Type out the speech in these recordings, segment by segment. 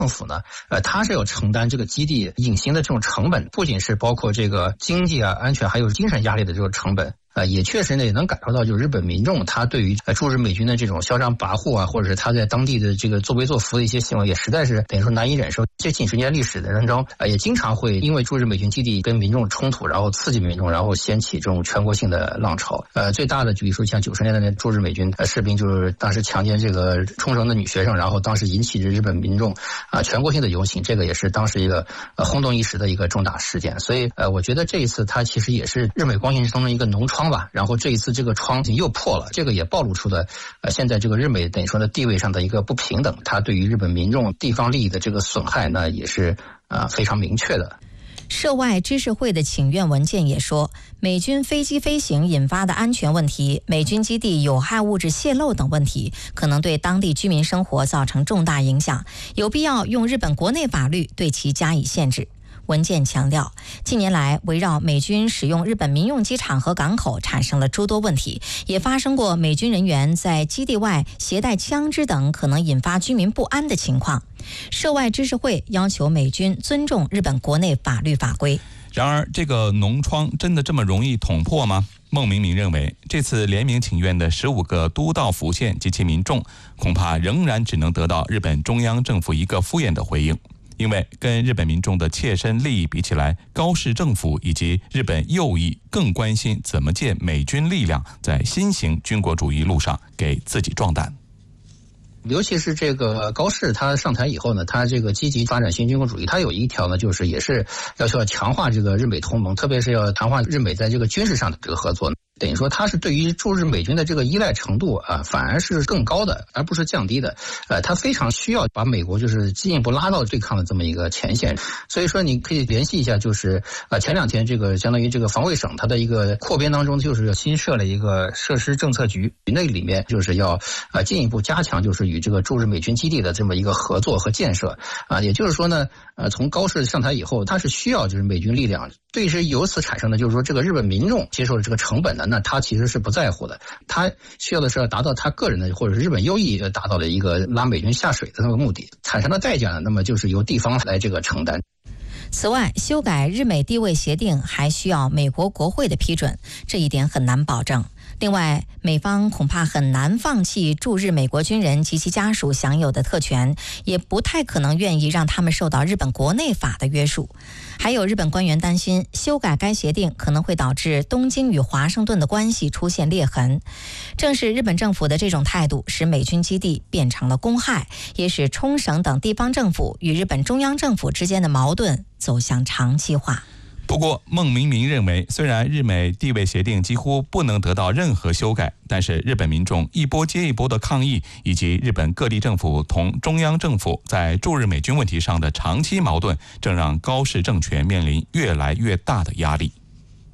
政府呢，它是要承担这个基地隐形的这种成本，不仅是包括这个经济啊、安全，还有精神压力的这种成本。也确实呢，也能感受到，就是日本民众他对于驻日美军的这种嚣张跋扈啊，或者是他在当地的这个作威作福的一些行为，也实在是等于说难以忍受。这几十年历史的当中，也经常会因为驻日美军基地跟民众冲突，然后刺激民众，然后掀起这种全国性的浪潮。最大的就比如说像90年代的驻日美军士兵，就是当时强奸这个冲绳的女学生，然后当时引起日本民众全国性的游行，这个也是当时一个轰动一时的一个重大事件。所以我觉得这一次它其实也是日美关系中的一个脓疮吧。然后这一次这个疮又破了，这个也暴露出了现在这个日美等于说的地位上的一个不平等，它对于日本民众地方利益的这个损害呢，也是非常明确的。 涉外知识会的请愿文件也说，美军飞机飞行引发的安全问题、美军基地有害物质泄漏等问题，可能对当地居民生活造成重大影响，有必要用日本国内法律对其加以限制。文件强调，近年来围绕美军使用日本民用机场和港口产生了诸多问题，也发生过美军人员在基地外携带枪支等可能引发居民不安的情况。涉外知识会要求美军尊重日本国内法律法规。 然而，这个脓疮真的这么容易捅破吗？孟明明认为，这次联名请愿的15个都道府县及其民众，恐怕仍然只能得到日本中央政府一个敷衍的回应。因为跟日本民众的切身利益比起来，高市政府以及日本右翼更关心怎么借美军力量在新型军国主义路上给自己壮胆。 尤其是这个高市他上台以后呢，他这个积极发展新军国主义，他有一条呢，就是也是要强化这个日美同盟，特别是要强化日美在这个军事上的这个合作。等于说他是对于驻日美军的这个依赖程度反而是更高的，而不是降低的。他非常需要把美国就是进一步拉到对抗的这么一个前线。所以说你可以联系一下，就是前2天这个相当于这个防卫省它的一个扩编当中，就是新设了一个设施政策局，那里面就是要进一步加强就是与这个驻日美军基地的这么一个合作和建设也就是说呢，从高市上台以后，他是需要就是美军力量，对是由此产生的就是说这个日本民众接受的这个成本呢，那他其实是不在乎的，他需要的是要达到他个人的或者是日本优异达到的一个拉美军下水的那个目的，产生的代价呢，那么就是由地方来这个承担。 此外，修改日美地位协定还需要美国国会的批准，这一点很难保证。另外，美方恐怕很难放弃驻日美国军人及其家属享有的特权，也不太可能愿意让他们受到日本国内法的约束。还有日本官员担心，修改该协定可能会导致东京与华盛顿的关系出现裂痕。正是日本政府的这种态度，使美军基地变成了公害，也使冲绳等地方政府与日本中央政府之间的矛盾走向长期化。 不过，孟明明认为，虽然日美地位协定几乎不能得到任何修改，但是日本民众一波接一波的抗议，以及日本各地政府同中央政府在驻日美军问题上的长期矛盾，正让高市政权面临越来越大的压力。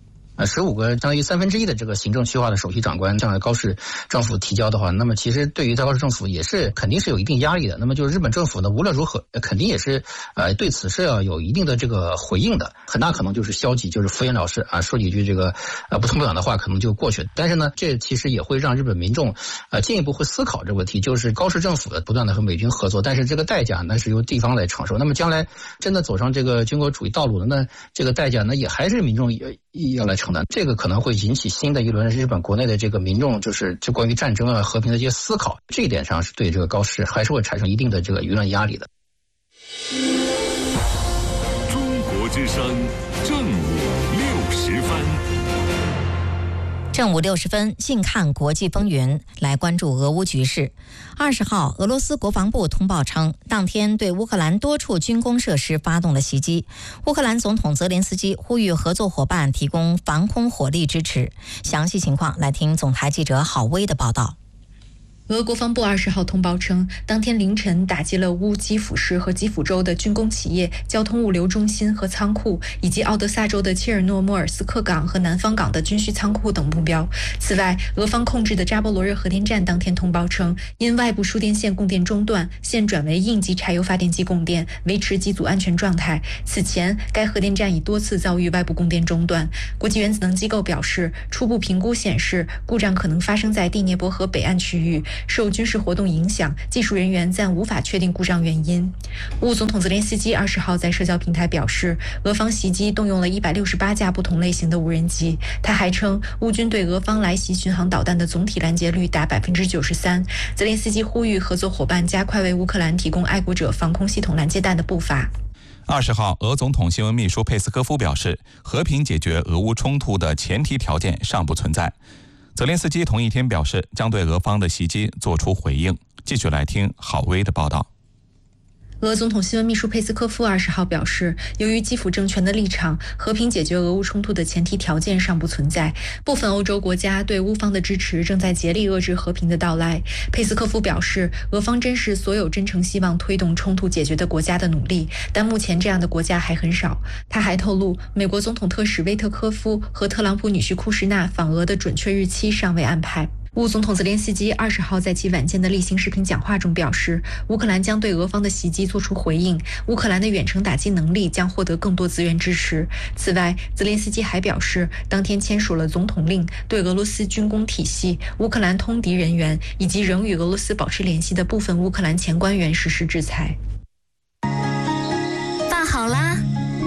15个相当于1/3的这个行政区划的首席长官向高市政府提交的话，那么其实对于高市政府也是肯定是有一定压力的。那么就是日本政府呢，无论如何肯定也是对此是要有一定的这个回应的，很大可能就是消极，就是敷衍了事说几句这个不痛不痒的话，可能就过去了。但是呢，这其实也会让日本民众进一步会思考这个问题，就是高市政府的不断的和美军合作，但是这个代价呢是由地方来承受。那么将来真的走上这个军国主义道路了，那这个代价呢也还是民众要来承担，这个可能会引起新的一轮日本国内的这个民众就关于战争和平的这些思考，这一点上是对这个高市还是会产生一定的这个舆论压力的。 中国之声正午60分。 正午60分，近看国际风云，来关注俄乌局势。20号，俄罗斯国防部通报称，当天对乌克兰多处军工设施发动了袭击。乌克兰总统泽连斯基呼吁合作伙伴提供防空火力支持。详细情况来听总台记者郝薇的报道。 俄国防部20号通报称，当天凌晨打击了乌基辅市和基辅州的军工企业、交通物流中心和仓库，以及奥德萨州的切尔诺莫尔斯克港和南方港的军需仓库等目标。此外，俄方控制的扎波罗热核电站当天通报称，因外部输电线供电中断，现转为应急柴油发电机供电，维持机组安全状态。此前，该核电站已多次遭遇外部供电中断。国际原子能机构表示，初步评估显示，故障可能发生在第聂伯河北岸区域。 受军事活动影响，技术人员暂无法确定故障原因。乌总统泽连斯基20号在社交平台表示，俄方袭击动用了168架不同类型的无人机。他还称，乌军对俄方来袭巡航导弹的总体拦截率达93%。泽连斯基呼吁合作伙伴加快为乌克兰提供爱国者防空系统拦截弹的步伐。 20号，俄总统新闻秘书佩斯科夫表示，和平解决俄乌冲突的前提条件尚不存在。泽连斯基同一天表示，将对俄方的袭击做出回应。继续来听郝威的报道。 俄总统新闻秘书佩斯科夫20号表示，由于基辅政权的立场，和平解决俄乌冲突的前提条件尚不存在。部分欧洲国家对乌方的支持正在竭力遏制和平的到来。佩斯科夫表示，俄方珍视所有真诚希望推动冲突解决的国家的努力，但目前这样的国家还很少。他还透露，美国总统特使威特科夫和特朗普女婿库什纳访俄的准确日期尚未安排。乌总统泽连斯基20号在其晚间的例行视频讲话中表示，乌克兰将对俄方的袭击做出回应，乌克兰的远程打击能力将获得更多资源支持。此外，泽连斯基还表示，当天签署了总统令，对俄罗斯军工体系、乌克兰通敌人员以及仍与俄罗斯保持联系的部分乌克兰前官员实施制裁。 饭好啦，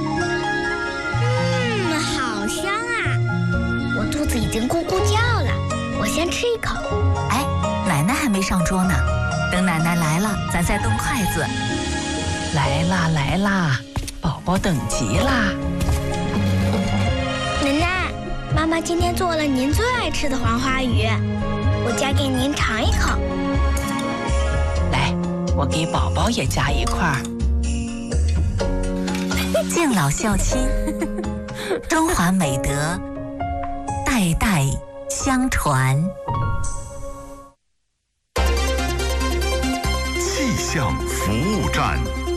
好香啊！我肚子已经咕咕叫了。我先吃一口。 哎，奶奶还没上桌呢，等奶奶来了，咱再动筷子。 来啦来啦，宝宝等急啦！ 奶奶，妈妈今天做了您最爱吃的黄花鱼，我夹给您尝一口。 来，我给宝宝也夹一块。 敬老孝亲，中华美德，代代相传。 气象服务站。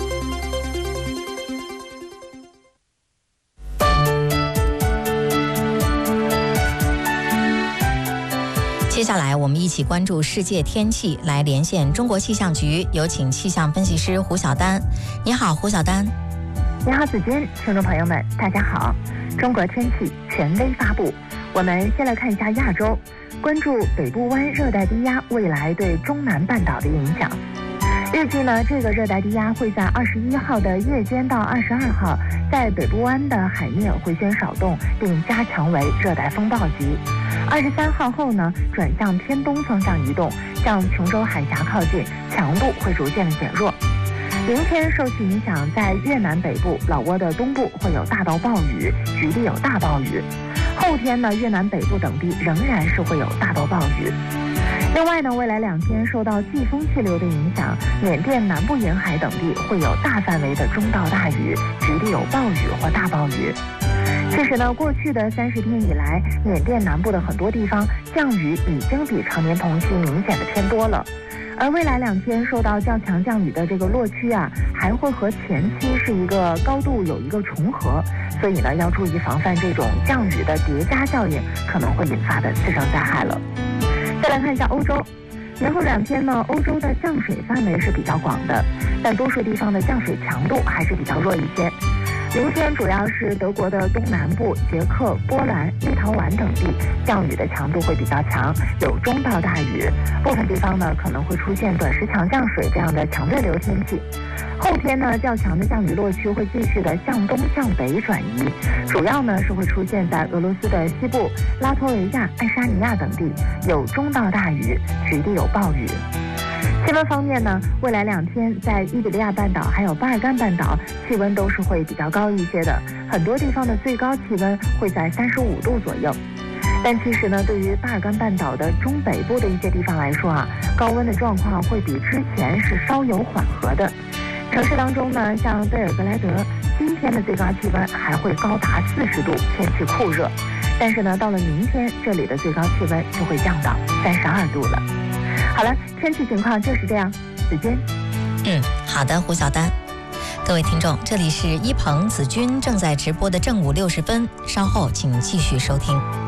接下来我们一起关注世界天气，来连线中国气象局，有请气象分析师胡晓丹。你好，胡晓丹。 你好，子君，听众朋友们，大家好。中国天气权威发布，我们先来看一下亚洲，关注北部湾热带低压未来对中南半岛的影响。预计呢，这个热带低压会在21号的夜间到22号，在北部湾的海面回旋扰动，并加强为热带风暴级。23号后呢，转向偏东方向移动，向琼州海峡靠近，强度会逐渐的减弱。明天受其影响，在越南北部、老挝的东部会有大到暴雨，局地有大暴雨。后天呢，越南北部等地仍然是会有大到暴雨。另外呢，未来2天受到季风气流的影响，缅甸南部沿海等地会有大范围的中到大雨，局地有暴雨或大暴雨。其实呢，过去的30天以来，缅甸南部的很多地方降雨已经比常年同期明显的偏多了。而未来2天受到较强降雨的这个落区啊，还会和前期是一个高度有一个重合，所以呢，要注意防范这种降雨的叠加效应可能会引发的次生灾害了。再来看一下欧洲，年后2天呢，欧洲的降水范围是比较广的，但多数地方的降水强度还是比较弱一些。明天主要是德国的东南部、捷克、波兰、立陶宛等地降雨的强度会比较强，有中到大雨，部分地方呢可能会出现短时强降水这样的强对流天气。后天呢，较强的降雨落区会继续的向东向北转移，主要呢是会出现在俄罗斯的西部、拉脱维亚、爱沙尼亚等地，有中到大雨，局地有暴雨。气温方面呢，未来2天在伊比利亚半岛还有巴尔干半岛气温都是会比较高一些的，很多地方的最高气温会在35度左右。但其实呢，对于巴尔干半岛的中北部的一些地方来说啊，高温的状况会比之前是稍有缓和的。城市当中呢，像贝尔格莱德，今天的最高气温还会高达40度，天气酷热。但是呢，到了明天，这里的最高气温就会降到32度了。好了，天气情况就是这样，子君。 好的，胡晓丹。各位听众，这里是一鹏子君正在直播的正午60分，稍后请继续收听。